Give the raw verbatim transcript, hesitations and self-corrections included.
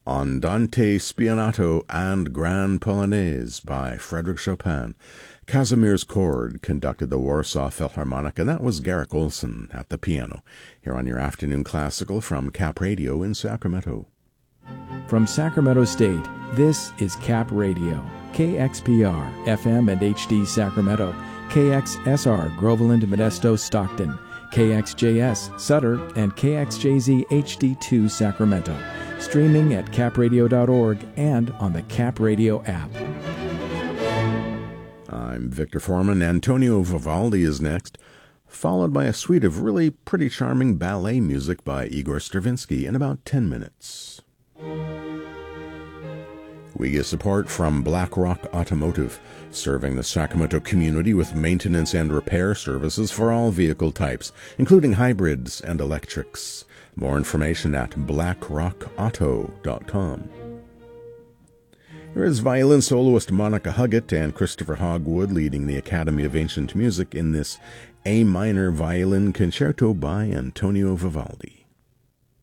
Andante Spianato and Grand Polonaise by Frédéric Chopin. Kazimierz Kord conducted the Warsaw Philharmonic, and that was Garrick Olson at the piano, here on your afternoon classical from Cap Radio in Sacramento. From Sacramento State, this is Cap Radio, K X P R, F M and H D Sacramento, K X S R, Groveland, Modesto, Stockton, K X J S, Sutter, and K X J Z H D two, Sacramento. Streaming at cap radio dot org and on the Cap Radio app. I'm Victor Foreman. Antonio Vivaldi is next, followed by a suite of really pretty charming ballet music by Igor Stravinsky in about ten minutes. We get support from Black Rock Automotive, serving the Sacramento community with maintenance and repair services for all vehicle types, including hybrids and electrics. More information at black rock auto dot com. Here is violin soloist Monica Huggett and Christopher Hogwood leading the Academy of Ancient Music in this A minor violin concerto by Antonio Vivaldi.